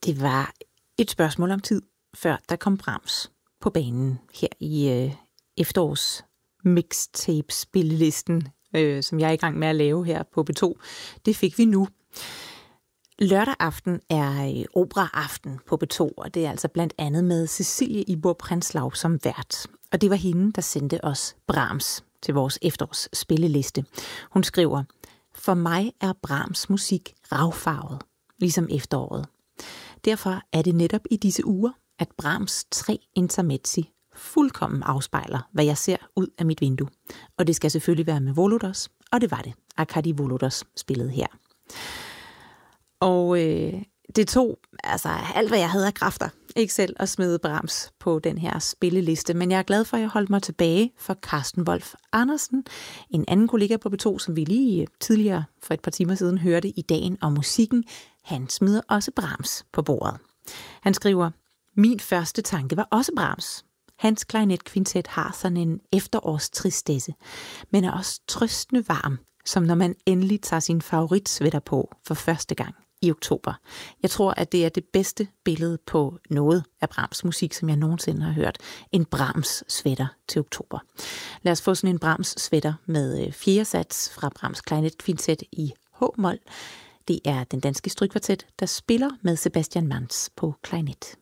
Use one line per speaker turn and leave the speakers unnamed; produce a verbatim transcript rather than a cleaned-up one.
Det var et spørgsmål om tid, før der kom Brahms på banen her i øh, efterårs mixtape-spillelisten, øh, som jeg er i gang med at lave her på B to. Det fik vi nu. Lørdag aften er øh, operaaften på B to, og det er altså blandt andet med Cecilie Ибор Prinslov som vært. Og det var hende, der sendte os Brahms til vores efterårsspilleliste. Hun skriver: For mig er Brahms musik ravfarvet, ligesom efteråret. Derfor er det netop i disse uger, at Brahms tre intermezzi fuldkommen afspejler, hvad jeg ser ud af mit vindue. Og det skal selvfølgelig være med Volodos, og det var det. Arkadi Volodos spillede her. Og øh, det tog altså alt, hvad jeg havde af kræfter, ikke selv at smide Brahms på den her spilleliste. Men jeg er glad for, at jeg holdt mig tilbage for Carsten Wolf Andersen, en anden kollega på B to, som vi lige tidligere for et par timer siden hørte i Dagen om musikken. Han smider også Brahms på bordet. Han skriver: Min første tanke var også Brahms. Hans klarinetkvintet har sådan en efterårstristesse, men er også trøstende varm, som når man endelig tager sin favoritsweater på for første gang i oktober. Jeg tror, at det er det bedste billede på noget af Brahms musik, som jeg nogensinde har hørt. En Brahms sweater til oktober. Lad os få sådan en Brahms sweater med fjerde sats fra Brahms klarinetkvintet i H-mol. Det er den danske strygkvartet, der spiller med Sebastian Manz på klarinet.